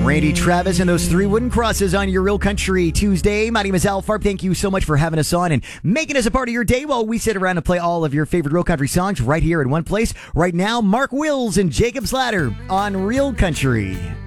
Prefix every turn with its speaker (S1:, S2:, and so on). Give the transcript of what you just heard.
S1: Randy Travis and those three wooden crosses on your Real Country Tuesday. My name is Al Farb. Thank you so much for having us on and making us a part of your day while we sit around and play all of your favorite Real Country songs right here in one place. Right now, Mark Wills and Jacob's Ladder on Real Country.